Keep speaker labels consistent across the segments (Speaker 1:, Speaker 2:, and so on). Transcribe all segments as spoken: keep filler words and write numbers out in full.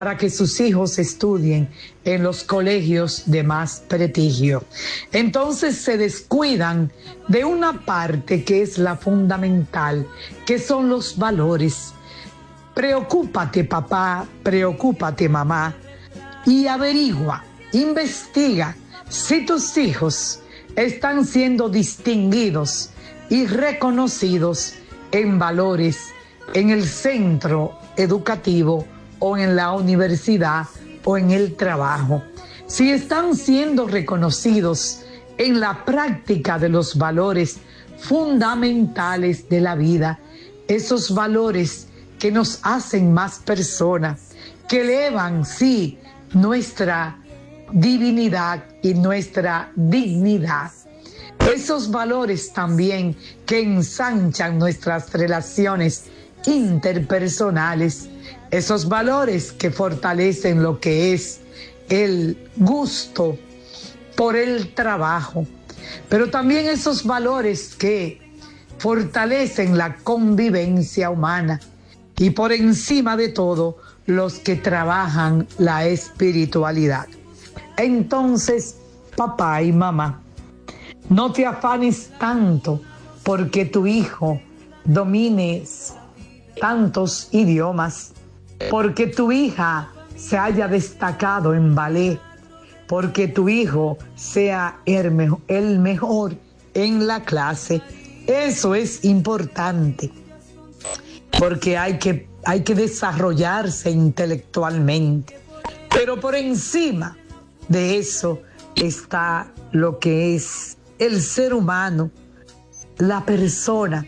Speaker 1: para que sus hijos estudien en los colegios de más prestigio. Entonces se descuidan de una parte que es la fundamental, que son los valores. Preocúpate, papá, preocúpate, mamá, y averigua, investiga si tus hijos están siendo distinguidos y reconocidos en valores en el centro educativo o en la universidad o en el trabajo. Si están siendo reconocidos en la práctica de los valores fundamentales de la vida, esos valores que nos hacen más personas, que elevan, sí, nuestra divinidad y nuestra dignidad. Esos valores también que ensanchan nuestras relaciones interpersonales, esos valores que fortalecen lo que es el gusto por el trabajo, pero también esos valores que fortalecen la convivencia humana y por encima de todo los que trabajan la espiritualidad. Entonces, papá y mamá, no te afanes tanto porque tu hijo domine tantos idiomas, porque tu hija se haya destacado en ballet, porque tu hijo sea el mejor, el mejor en la clase. Eso es importante, porque hay que, hay que desarrollarse intelectualmente. Pero por encima de eso está lo que es el ser humano, la persona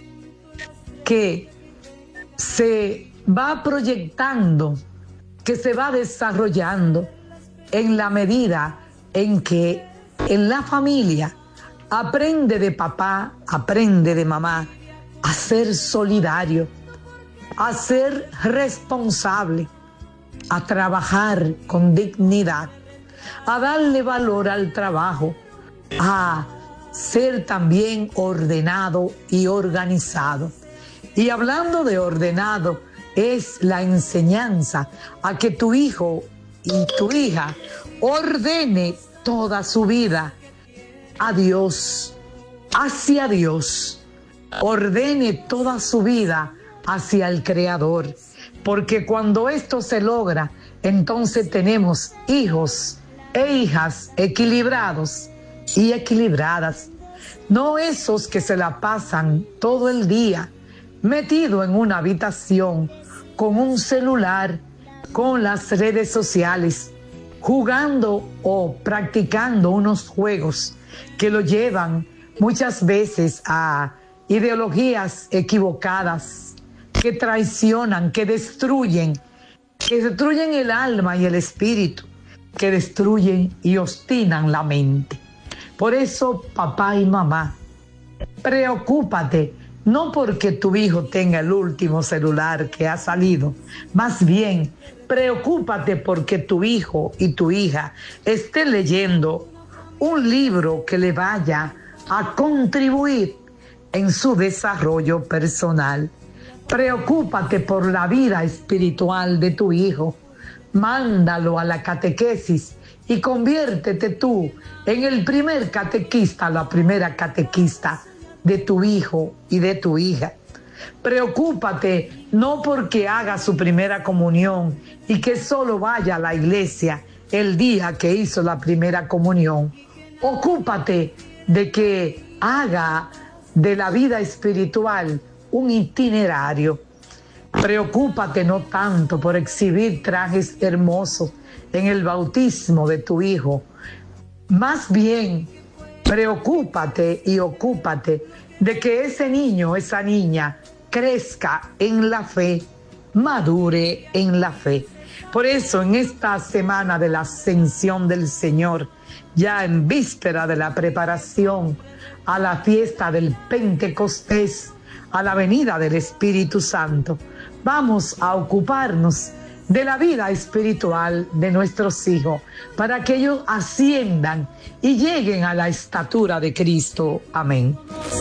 Speaker 1: que se va proyectando, que se va desarrollando en la medida en que en la familia aprende de papá, aprende de mamá a ser solidario, a ser responsable, a trabajar con dignidad, a darle valor al trabajo, a ser también ordenado y organizado. Y hablando de ordenado, es la enseñanza a que tu hijo y tu hija ordene toda su vida a Dios, hacia Dios, ordene toda su vida hacia el Creador, porque cuando esto se logra, entonces tenemos hijos e hijas equilibrados y equilibradas, no esos que se la pasan todo el día metido en una habitación con un celular, con las redes sociales, jugando o practicando unos juegos que lo llevan muchas veces a ideologías equivocadas, que traicionan, que destruyen, que destruyen el alma y el espíritu, que destruyen y obstinan la mente. Por eso, papá y mamá, preocúpate, no porque tu hijo tenga el último celular que ha salido, más bien, preocúpate porque tu hijo y tu hija estén leyendo un libro que le vaya a contribuir en su desarrollo personal. Preocúpate por la vida espiritual de tu hijo. Mándalo a la catequesis y conviértete tú en el primer catequista, la primera catequista de tu hijo y de tu hija. Preocúpate no porque haga su primera comunión y que solo vaya a la iglesia el día que hizo la primera comunión. Ocúpate de que haga de la vida espiritual un itinerario. Preocúpate no tanto por exhibir trajes hermosos en el bautismo de tu hijo. Más bien, preocúpate y ocúpate de que ese niño, esa niña, crezca en la fe, madure en la fe. Por eso, en esta semana de la Ascensión del Señor, ya en víspera de la preparación a la fiesta del Pentecostés, a la venida del Espíritu Santo, vamos a ocuparnos de la vida espiritual de nuestros hijos, para que ellos asciendan y lleguen a la estatura de Cristo. Amén.